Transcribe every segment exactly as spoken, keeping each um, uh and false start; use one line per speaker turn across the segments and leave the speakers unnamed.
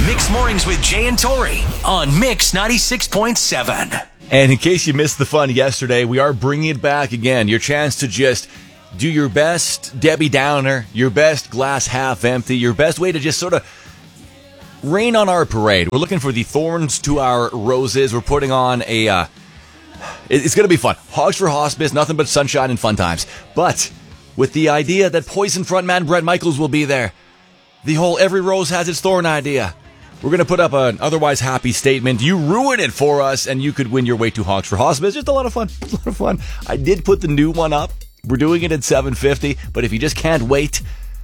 Mixed Mornings with Jay and Tori on Mix ninety-six point seven.
And in case you missed the fun yesterday, we are bringing it back again. Your chance to just do your best Debbie Downer, your best glass half empty, your best way to just sort of rain on our parade. We're looking for the thorns to our roses. We're putting on a... Uh, it's going to be fun. Hogs for Hospice, nothing but sunshine and fun times. But with the idea that Poison frontman Bret Michaels will be there, the whole every rose has its thorn idea. We're going to put up an otherwise happy statement. You ruin it for us, and you could win your way to Hogs for Hospice. Just a lot of fun. A lot of fun. I did put the new one up. We're doing it at seven fifty, but if you just can't wait,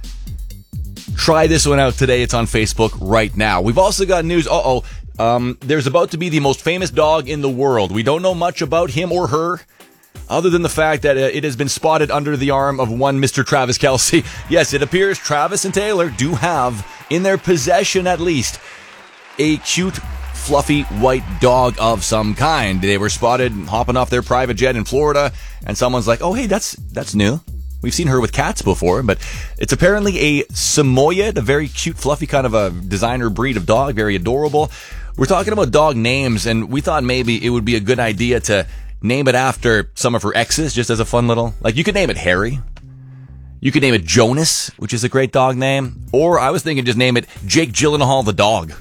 try this one out today. It's on Facebook right now. We've also got news. Uh-oh. Um, there's about to be the most famous dog in the world. We don't know much about him or her, other than the fact that uh, it has been spotted under the arm of one Mister Travis Kelce. Yes, it appears Travis and Taylor do have, in their possession at least, a cute, fluffy white dog of some kind. They were spotted hopping off their private jet in Florida, and someone's like, oh, hey, that's that's new. We've seen her with cats before, but it's apparently a Samoyed, a very cute, fluffy kind of a designer breed of dog, very adorable. We're talking about dog names, and we thought maybe it would be a good idea to name it after some of her exes, just as a fun little... Like, you could name it Harry. You could name it Jonas, which is a great dog name. Or I was thinking just name it Jake Gyllenhaal the dog.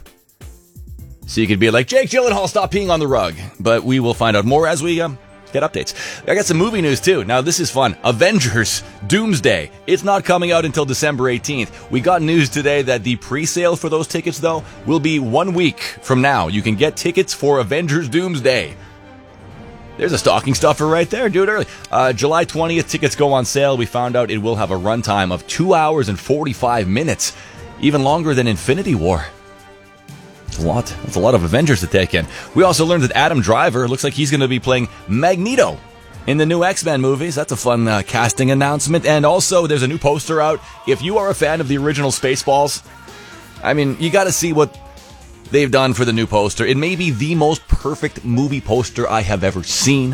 So you could be like, Jake Gyllenhaal, stop peeing on the rug. But we will find out more as we um, get updates. I got some movie news, too. Now, this is fun. Avengers Doomsday. It's not coming out until December eighteenth. We got news today that the pre-sale for those tickets, though, will be one week from now. You can get tickets for Avengers Doomsday. There's a stocking stuffer right there. Do it early. Uh, July twentieth, tickets go on sale. We found out it will have a runtime of two hours and forty-five minutes. Even longer than Infinity War. That's a lot. That's a lot of Avengers to take in. We also learned that Adam Driver looks like he's going to be playing Magneto in the new X-Men movies. That's a fun uh, casting announcement. And also, there's a new poster out. If you are a fan of the original Spaceballs, I mean, you got to see what they've done for the new poster. It may be the most perfect movie poster I have ever seen.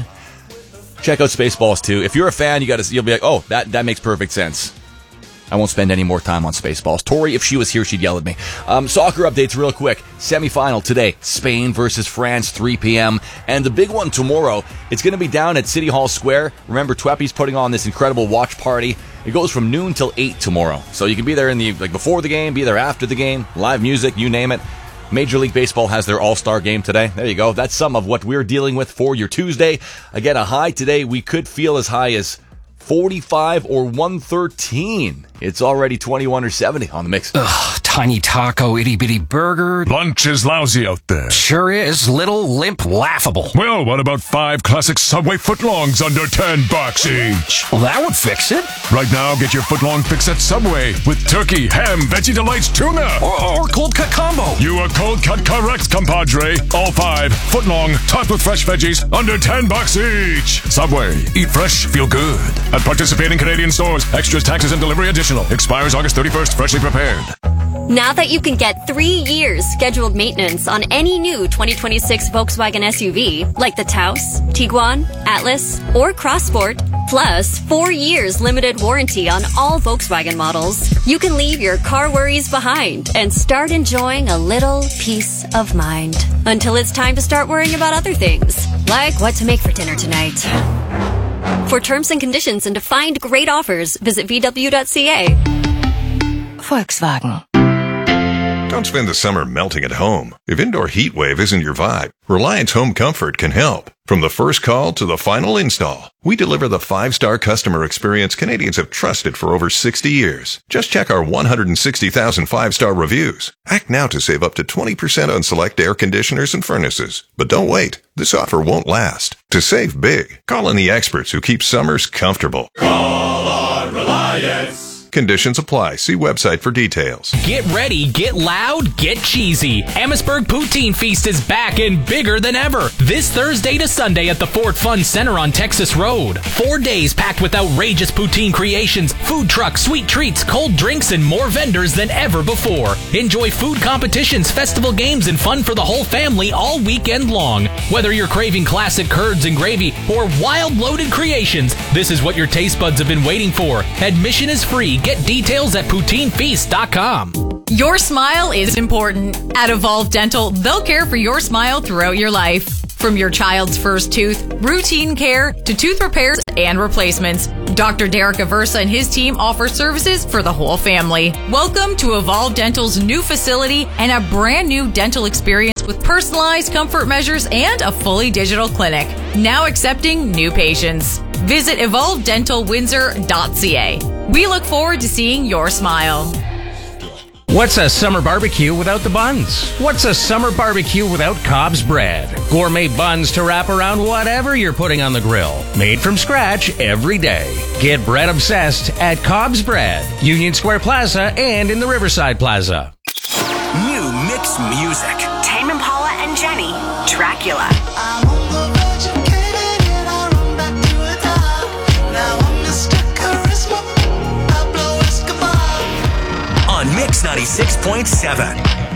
Check out Spaceballs two. If you're a fan, you got to. You'll be like, oh, that that makes perfect sense. I won't spend any more time on Spaceballs. Tori, if she was here, she'd yell at me. Um, soccer updates real quick. Semi-final today. Spain versus France, three p.m. And the big one tomorrow, it's going to be down at City Hall Square. Remember, Tweppy's putting on this incredible watch party. It goes from noon till eight tomorrow. So you can be there in the like before the game, be there after the game, live music, you name it. Major League Baseball has their all-star game today. There you go. That's some of what we're dealing with for your Tuesday. Again, a high today we could feel as high as forty-five or one thirteen. It's already twenty-one or seventy on the mix.
Ugh, tiny taco, itty-bitty burger.
Lunch is lousy out there.
Sure is. Little, limp, laughable.
Well, what about five classic Subway footlongs under ten bucks each?
Well, that would fix it.
Right now, get your footlong fix at Subway with turkey, ham, Veggie Delights, tuna.
Or, or cold cut combo.
You are cold cut correct, compadre. All five, footlong, topped with fresh veggies, under ten bucks each. Subway. Eat fresh, feel good. At participating Canadian stores, extras, taxes, and delivery additional. Expires August thirty-first, freshly prepared.
Now that you can get three years scheduled maintenance on any new twenty twenty-six Volkswagen S U V, like the Taos, Tiguan, Atlas, or Crossport, plus four years limited warranty on all Volkswagen models, you can leave your car worries behind and start enjoying a little peace of mind. Until it's time to start worrying about other things, like what to make for dinner tonight. For terms and conditions and to find great offers, visit v w dot c a.
Volkswagen.
Don't spend the summer melting at home. If indoor heat wave isn't your vibe, Reliance Home Comfort can help. From the first call to the final install, we deliver the five-star customer experience Canadians have trusted for over sixty years. Just check our one hundred sixty thousand five-star reviews. Act now to save up to twenty percent on select air conditioners and furnaces. But don't wait. This offer won't last. To save big, call on the experts who keep summers comfortable.
Call on Reliance.
Conditions apply. See website for details.
Get ready, get loud, get cheesy. Amherstburg Poutine Feast is back and bigger than ever. This Thursday to Sunday at the Ford Fun Center on Texas Road. Four days packed with outrageous poutine creations, food trucks, sweet treats, cold drinks, and more vendors than ever before. Enjoy food competitions, festival games, and fun for the whole family all weekend long. Whether you're craving classic curds and gravy or wild loaded creations, this is what your taste buds have been waiting for. Admission is free. Get details at poutine feast dot com.
Your smile is important. At Evolve Dental, they'll care for your smile throughout your life. From your child's first tooth, routine care, to tooth repairs and replacements, Doctor Derek Aversa and his team offer services for the whole family. Welcome to Evolve Dental's new facility and a brand new dental experience with personalized comfort measures and a fully digital clinic. Now accepting new patients. Visit evolve dental windsor dot c a. We look forward to seeing your smile.
What's a summer barbecue without the buns? What's a summer barbecue without Cobb's bread? Gourmet buns to wrap around whatever you're putting on the grill. Made from scratch every day. Get bread obsessed at Cobb's Bread, Union Square Plaza, and in the Riverside Plaza.
New Mix music.
Tame Impala and Jenny, Dracula.
On Mix ninety-six point seven.